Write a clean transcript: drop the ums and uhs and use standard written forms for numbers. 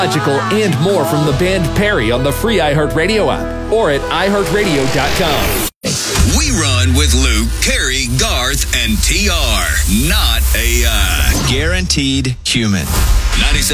and more from the band Perry on the free iHeartRadio app or at iHeartRadio.com. We run with Luke, Carrie, Garth, and TR, not AI. Guaranteed human. 97